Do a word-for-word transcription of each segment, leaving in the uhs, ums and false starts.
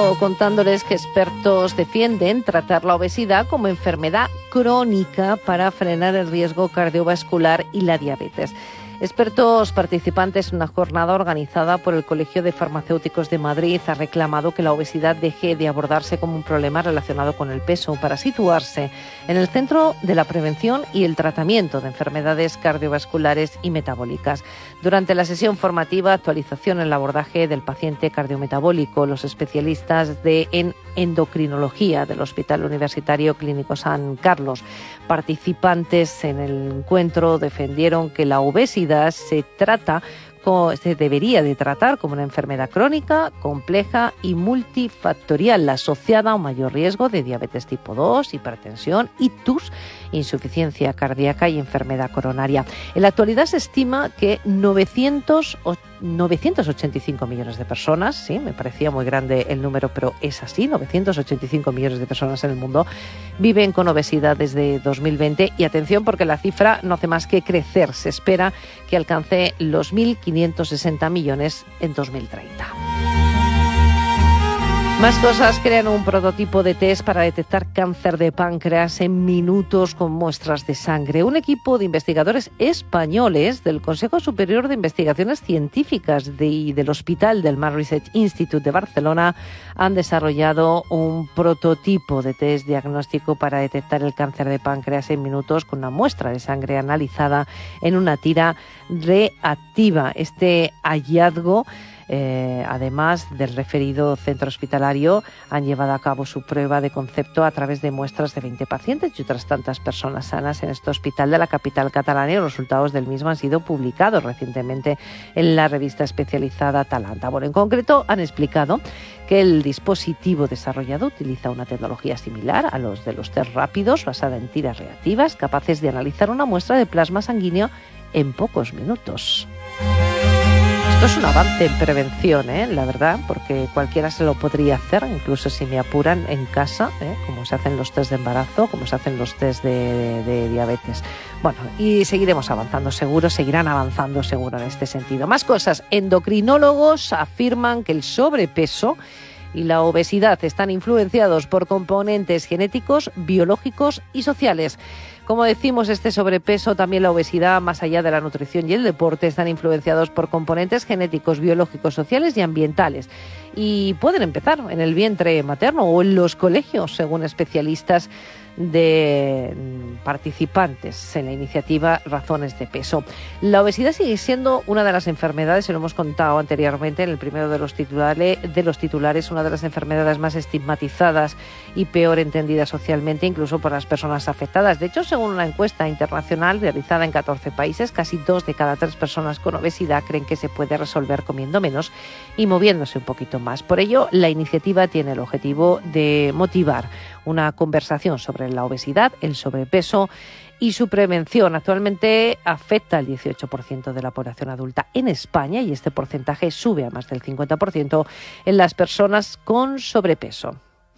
empezado contándoles que expertos defienden tratar la obesidad como enfermedad crónica para frenar el riesgo cardiovascular y la diabetes. Expertos participantes en una jornada organizada por el Colegio de Farmacéuticos de Madrid han reclamado que la obesidad deje de abordarse como un problema relacionado con el peso para situarse en el centro de la prevención y el tratamiento de enfermedades cardiovasculares y metabólicas. Durante la sesión formativa, actualización en el abordaje del paciente cardiometabólico, los especialistas de en endocrinología del Hospital Universitario Clínico San Carlos, participantes en el encuentro, defendieron que la obesidad se trata se debería de tratar como una enfermedad crónica, compleja y multifactorial asociada a un mayor riesgo de diabetes tipo dos, hipertensión, ictus, insuficiencia cardíaca y enfermedad coronaria. En la actualidad se estima que novecientos ochenta y cinco millones de personas, sí, me parecía muy grande el número, pero es así, novecientos ochenta y cinco millones de personas en el mundo viven con obesidad desde dos mil veinte y atención porque la cifra no hace más que crecer. Se espera que alcance los mil quinientos sesenta millones en dos mil treinta. Más cosas. Crean un prototipo de test para detectar cáncer de páncreas en minutos con muestras de sangre. Un equipo de investigadores españoles del Consejo Superior de Investigaciones Científicas de, y del Hospital del Mar Research Institute de Barcelona han desarrollado un prototipo de test diagnóstico para detectar el cáncer de páncreas en minutos con una muestra de sangre analizada en una tira reactiva. Este hallazgo, Eh, además del referido centro hospitalario, han llevado a cabo su prueba de concepto a través de muestras de veinte pacientes y otras tantas personas sanas en este hospital de la capital catalana, y los resultados del mismo han sido publicados recientemente en la revista especializada Atalanta. Bueno, en concreto han explicado que el dispositivo desarrollado utiliza una tecnología similar a los de los test rápidos, basada en tiras reactivas, capaces de analizar una muestra de plasma sanguíneo en pocos minutos. Esto es un avance en prevención, ¿eh? La verdad, porque cualquiera se lo podría hacer, incluso si me apuran, en casa, ¿eh? Como se hacen los test de embarazo, como se hacen los test de, de, de diabetes. Bueno, y seguiremos avanzando seguro, seguirán avanzando seguro en este sentido. Más cosas. Endocrinólogos afirman que el sobrepeso y la obesidad están influenciados por componentes genéticos, biológicos y sociales. Como decimos, este sobrepeso, también la obesidad, más allá de la nutrición y el deporte, están influenciados por componentes genéticos, biológicos, sociales y ambientales. Y pueden empezar en el vientre materno o en los colegios, según especialistas de participantes en la iniciativa Razones de Peso. La obesidad sigue siendo una de las enfermedades, y lo hemos contado anteriormente en el primero de los titulares, de los titulares, una de las enfermedades más estigmatizadas y peor entendida socialmente, incluso por las personas afectadas. De hecho, según una encuesta internacional realizada en catorce países, casi dos de cada tres personas con obesidad creen que se puede resolver comiendo menos y moviéndose un poquito más. Por ello, la iniciativa tiene el objetivo de motivar una conversación sobre la obesidad, el sobrepeso y su prevención. Actualmente afecta al dieciocho por ciento de la población adulta en España, y este porcentaje sube a más del cincuenta por ciento en las personas con sobrepeso.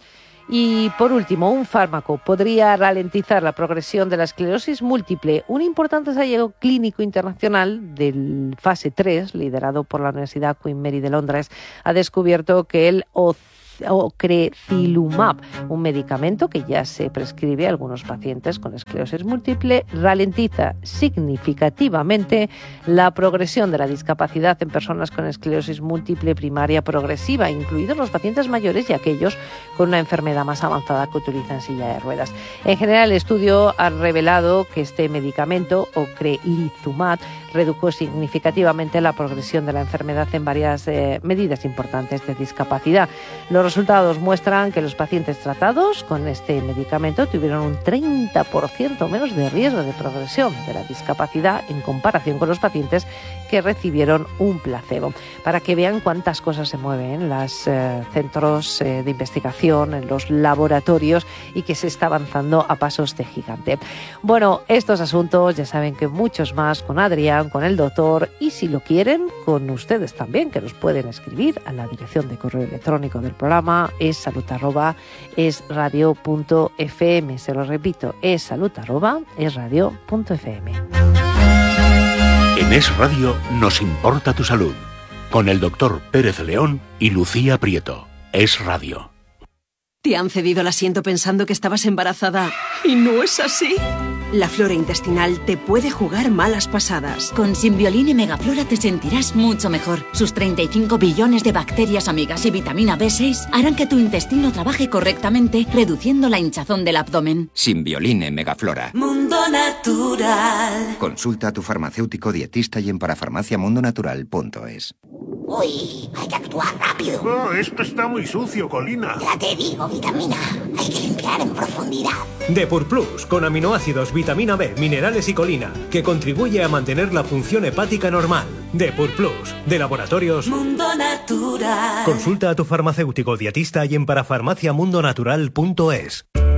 Y por último, un fármaco podría ralentizar la progresión de la esclerosis múltiple. Un importante ensayo clínico internacional del fase tres, liderado por la Universidad Queen Mary de Londres, ha descubierto que el ocrelizumab, un medicamento que ya se prescribe a algunos pacientes con esclerosis múltiple, ralentiza significativamente la progresión de la discapacidad en personas con esclerosis múltiple primaria progresiva, incluidos los pacientes mayores y aquellos con una enfermedad más avanzada que utilizan silla de ruedas. En general, el estudio ha revelado que este medicamento, ocrelizumab, redujo significativamente la progresión de la enfermedad en varias eh, medidas importantes de discapacidad. Los resultados muestran que los pacientes tratados con este medicamento tuvieron un treinta por ciento menos de riesgo de progresión de la discapacidad en comparación con los pacientes que recibieron un placebo. Para que vean cuántas cosas se mueven en los eh, centros eh, de investigación, en los laboratorios, y que se está avanzando a pasos de gigante. Bueno, estos asuntos ya saben que muchos más con Adrián, con el doctor, y si lo quieren, con ustedes también, que nos pueden escribir a la dirección de correo electrónico del programa, es salud arroba es radio punto f m. Se lo repito, es salud arroba es radio punto f m. En Es Radio nos importa tu salud, con el doctor Pérez León y Lucía Prieto. Es Radio. ¿Te han cedido el asiento pensando que estabas embarazada y no es así? La flora intestinal te puede jugar malas pasadas. Con Simbioline y Megaflora te sentirás mucho mejor. Sus treinta y cinco billones de bacterias amigas y vitamina B seis harán que tu intestino trabaje correctamente, reduciendo la hinchazón del abdomen. Simbioline Megaflora. Mundo Natural. Consulta a tu farmacéutico dietista y en parafarmaciamundonatural punto es. Uy, hay que actuar rápido. Oh, esto está muy sucio, Colina. Ya te digo, vitamina. Hay que limpiar en profundidad. Depur Plus, con aminoácidos, vitamina B, minerales y colina, que contribuye a mantener la función hepática normal. Depur Plus, de Laboratorios Mundo Natural. Consulta a tu farmacéutico dietista y en parafarmaciamundonatural punto es.